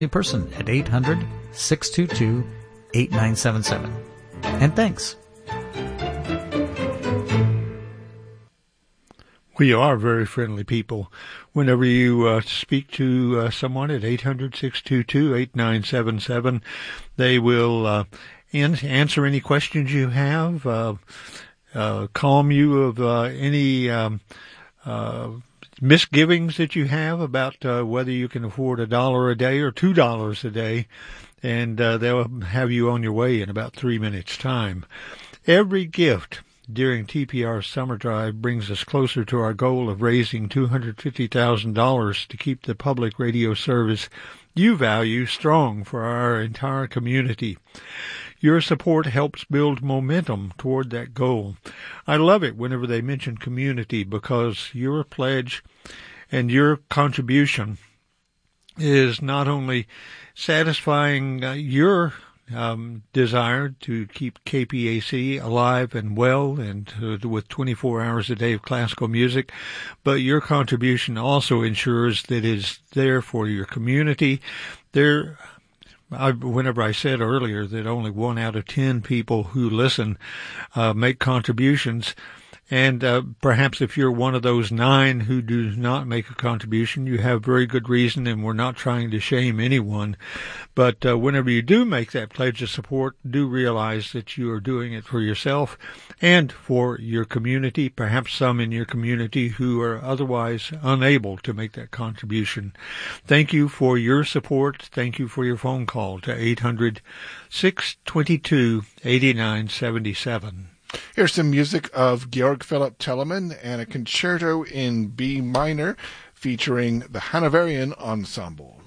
person at 800-622-8977. And thanks. We are very friendly people. Whenever you speak to someone at 800-622-8977, they will answer any questions you have, calm you of any misgivings that you have about whether you can afford $1 a day or $2 a day, and they'll have you on your way in about 3 minutes' time. Every gift during TPR's summer drive brings us closer to our goal of raising $250,000 to keep the public radio service you value strong for our entire community. Your support helps build momentum toward that goal. I love it whenever they mention community, because your pledge and your contribution is not only satisfying your desire to keep KPAC alive and well and with 24 hours a day of classical music, but your contribution also ensures that it's there for your community. Whenever I said earlier that only 1 out of 10 people who listen make contributions, and perhaps if you're one of those 9 who do not make a contribution, you have very good reason, and we're not trying to shame anyone. But whenever you do make that pledge of support, do realize that you are doing it for yourself and for your community, perhaps some in your community who are otherwise unable to make that contribution. Thank you for your support. Thank you for your phone call to 800-622-8977. Here's some music of Georg Philipp Telemann and a concerto in B minor featuring the Hanoverian Ensemble.